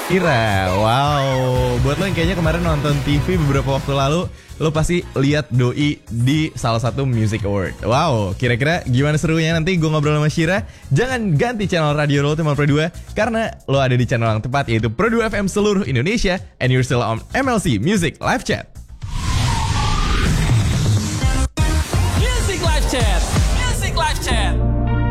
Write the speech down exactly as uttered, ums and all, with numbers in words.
Ira, wow. Buat lo yang kayaknya kemarin nonton T V beberapa waktu lalu, lo pasti lihat Doi di salah satu music award. Wow, kira-kira gimana serunya nanti gue ngobrol sama Shira? Jangan ganti channel Radio Roll Tim Pro dua, karena lo ada di channel yang tepat, yaitu Pro dua F M seluruh Indonesia. And you're still on M L C Music Live Chat. Music Live Chat.